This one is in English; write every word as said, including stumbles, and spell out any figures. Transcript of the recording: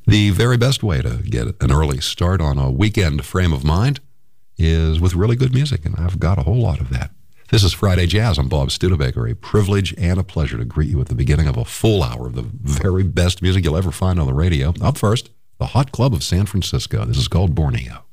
The very best way to get an early start on a weekend frame of mind is with really good music, and I've got a whole lot of that. This is Friday Jazz. I'm Bob Studebaker. A privilege and a pleasure to greet you at the beginning of a full hour of the very best music you'll ever find on the radio. Up first, the Hot Club of San Francisco. This is called Borneo.